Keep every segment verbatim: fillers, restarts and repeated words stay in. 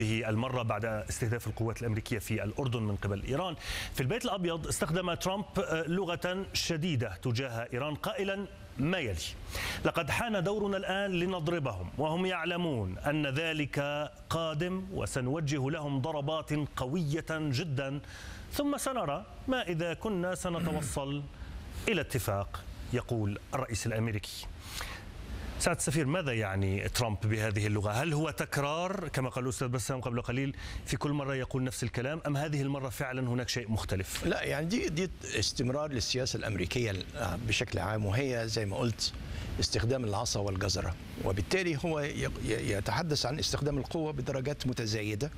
هذه المرة بعد استهداف القوات الأمريكية في الأردن من قبل إيران. في البيت الأبيض استخدم ترامب لغة شديدة تجاه إيران قائلا ما يلي: لقد حان دورنا الآن لنضربهم وهم يعلمون أن ذلك قادم، وسنوجه لهم ضربات قوية جدا، ثم سنرى ما إذا كنا سنتوصل إلى اتفاق، يقول الرئيس الأمريكي. سعادة السفير، ماذا يعني ترامب بهذه اللغة؟ هل هو تكرار كما قال الأستاذ بسام قبل قليل في كل مرة يقول نفس الكلام، أم هذه المرة فعلا هناك شيء مختلف؟ لا، يعني دي, دي استمرار للسياسة الأمريكية بشكل عام، وهي زي ما قلت استخدام العصا والجزرة، وبالتالي هو يتحدث عن استخدام القوة بدرجات متزايدة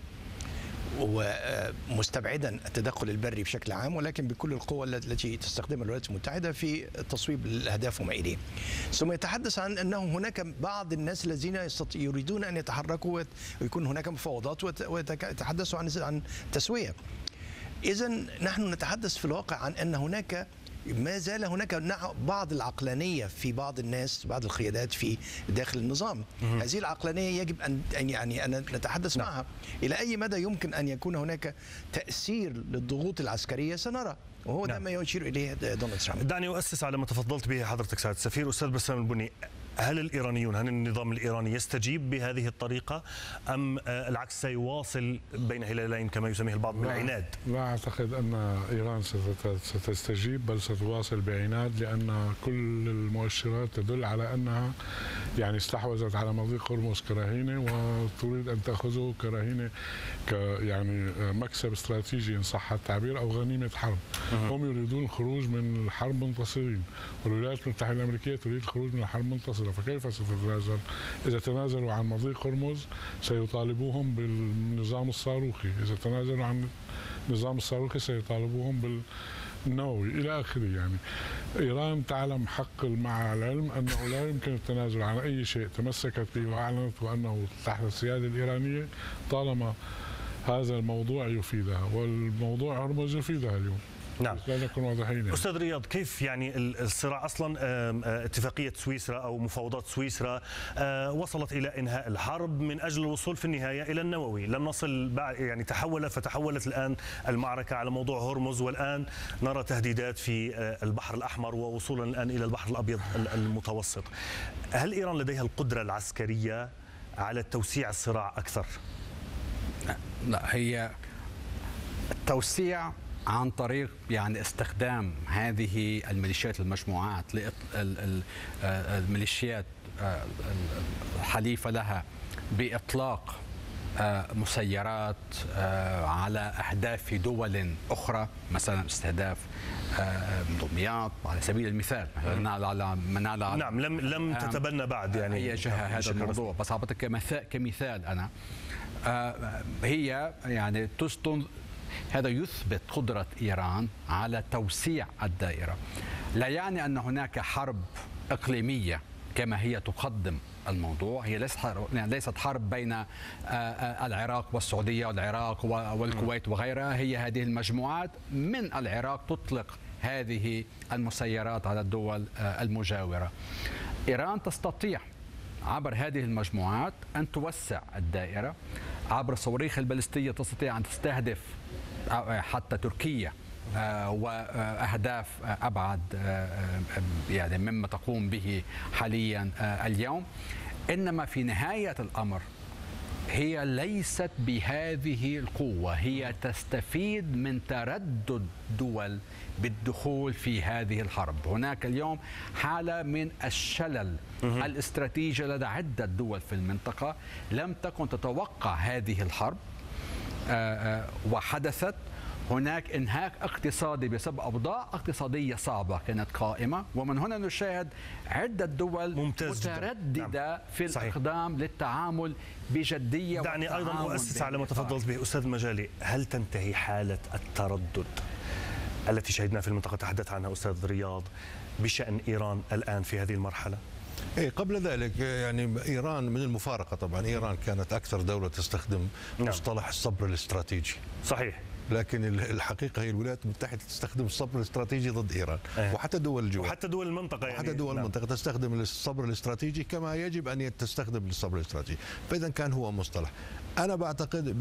ومستبعدا التدخل البري بشكل عام، ولكن بكل القوة التي تستخدمها الولايات المتحدة في تصويب الأهداف وما إليه. ثم يتحدث عن أنه هناك بعض الناس الذين يريدون أن يتحركوا ويكون هناك مفاوضات ويتحدثوا عن عن تسوية. إذن نحن نتحدث في الواقع عن أن هناك ما زال هناك بعض العقلانية في بعض الناس، بعض القيادات في داخل النظام. مم. هذه العقلانية يجب أن يعني أن نتحدث نعم. معها. إلى أي مدى يمكن أن يكون هناك تأثير للضغوط العسكرية سنرى، وهو نعم. ده ما يشير إليه دونالد ترامب. دعني أؤسس على ما تفضلت به حضرتك سعادة السفير. أستاذ بسام البني، هل الإيرانيون، هل النظام الإيراني يستجيب بهذه الطريقة، أم العكس سيواصل بين هلالين كما يسميه البعض بالعناد؟ لا أعتقد أن إيران ستستجيب، بل ستواصل بعناد، لأن كل المؤشرات تدل على أنها يعني استحوذت على مضيق هرمز كرهينة، وتريد أن تأخذه كرهينة ك يعني مكسب استراتيجي إن صح التعبير، أو غنيمة حرب. هم يريدون الخروج من الحرب منتصرين، والولايات المتحدة الأمريكية تريد الخروج من الحرب منتصرة. فكيف ستتنازل؟ إذا تنازلوا عن مضيق هرمز سيطالبوهم بالنظام الصاروخي، إذا تنازلوا عن النظام الصاروخي سيطالبوهم بالنووي إلى آخره. يعني إيران تعلم حق مع العلم أنه لا يمكن التنازل عن أي شيء تمسكت به وأعلنت وأنه تحت السيادة الإيرانية، طالما هذا الموضوع يفيدها، والموضوع هرمز يفيدها اليوم. نعم. لا نكون واضحين. يعني. أستاذ رياض، كيف يعني الصراع أصلا؟ اتفاقية سويسرا أو مفاوضات سويسرا وصلت إلى إنهاء الحرب من أجل الوصول في النهاية إلى النووي، لم نصل بعد، يعني تحول فتحولت الآن المعركة على موضوع هرمز، والآن نرى تهديدات في البحر الأحمر ووصولا الآن إلى البحر الأبيض المتوسط. هل إيران لديها القدرة العسكرية على توسيع الصراع أكثر؟ لا، هي التوسيع عن طريق يعني استخدام هذه الميليشيات، المجموعات، الميليشيات الحليفة لها بإطلاق مسيرات على أهداف في دول أخرى، مثلا استهداف دمياط على سبيل المثال. على منال نعم، لم لم تتبنى بعد يعني هي جهة هذا الموضوع، بس أعطيك كمثال كمثال أنا هي يعني تستن هذا يثبت قدرة إيران على توسيع الدائرة. لا يعني أن هناك حرب إقليمية كما هي تقدم الموضوع، هي ليست حرب بين العراق والسعودية والعراق والكويت وغيرها، هي هذه المجموعات من العراق تطلق هذه المسيرات على الدول المجاورة. إيران تستطيع عبر هذه المجموعات أن توسع الدائرة، عبر الصواريخ البالستية تستطيع أن تستهدف حتى تركيا وأهداف أبعد يعني مما تقوم به حاليا اليوم. إنما في نهاية الأمر هي ليست بهذه القوة، هي تستفيد من تردد دول بالدخول في هذه الحرب. هناك اليوم حالة من الشلل الاستراتيجي لدى عدة دول في المنطقة لم تكن تتوقع هذه الحرب وحدثت. هناك انهاك اقتصادي بسبب أوضاع اقتصادية صعبة كانت قائمة، ومن هنا نشاهد عدة دول مترددة نعم. في الإقدام صحيح. للتعامل بجدية. دعني أيضا أؤسس على ما تفضلت به أستاذ المجالي. هل تنتهي حالة التردد التي شهدنا في المنطقة تحدث عنها أستاذ رياض بشأن إيران الآن في هذه المرحلة؟ إيه، قبل ذلك يعني إيران من المفارقة، طبعا إيران كانت أكثر دولة تستخدم نعم. مصطلح الصبر الاستراتيجي. صحيح. لكن الحقيقة هي الولايات المتحدة تستخدم الصبر الاستراتيجي ضد إيران، أيه. وحتى دول الجوار وحتى دول المنطقة يعني وحتى دول نعم. المنطقة تستخدم الصبر الاستراتيجي كما يجب أن تستخدم الصبر الاستراتيجي، فإذا كان هو مصطلح. أنا بعتقد